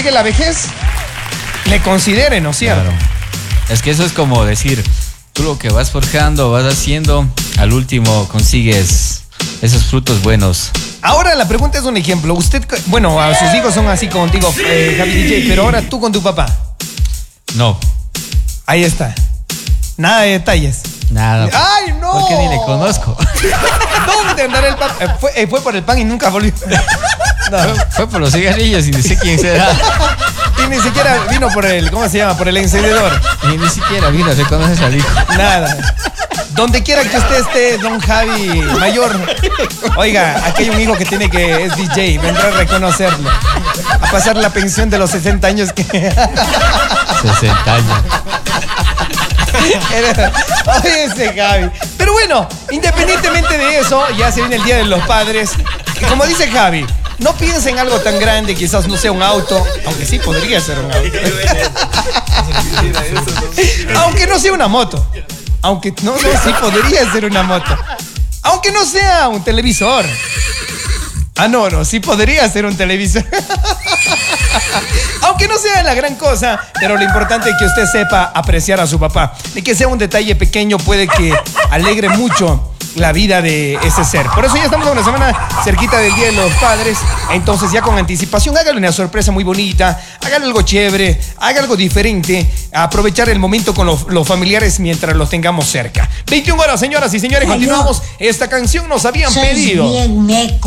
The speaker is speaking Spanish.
llegue la vejez, le considere, ¿no es cierto? Claro. Es que eso es como decir, tú lo que vas forjando, vas haciendo, al último consigues esos frutos buenos. Ahora la pregunta es un ejemplo. Usted, bueno, a sus hijos son así contigo, Javi DJ, pero ahora tú con tu papá. No. Ahí está. Nada de detalles. Nada. ¡Ay, no! Porque ni le conozco. ¿Dónde andará el papá? Fue por el pan y nunca volvió. No. Fue por los cigarrillos y ni sé quién será. Y ni siquiera vino por el, ¿cómo se llama? Por el encendedor. Y ni siquiera vino, reconoces al hijo. Nada. Donde quiera que usted esté, don Javi Mayor. Oiga, aquí hay un hijo que es DJ, vendrá a reconocerlo. A pasar la pensión de los 60 años que... 60 años. Oye, ese Javi. Pero bueno, independientemente de eso, ya se viene el Día de los Padres. Y como dice Javi, no piense en algo tan grande, quizás no sea un auto, aunque sí podría ser un auto. Aunque no sea una moto. Aunque no, sí podría ser una moto. Aunque no sea un televisor. Ah, no, sí podría ser un televisor. Aunque no sea la gran cosa, pero lo importante es que usted sepa apreciar a su papá. De que sea un detalle pequeño puede que alegre mucho la vida de ese ser. Por eso ya estamos en una semana cerquita del Día de los Padres. Entonces ya con anticipación hágale una sorpresa muy bonita, hágale algo chévere, haga algo diferente, aprovechar el momento con los familiares mientras los tengamos cerca. 21 horas, señoras y señores, continuamos. Esta canción nos habían pedido.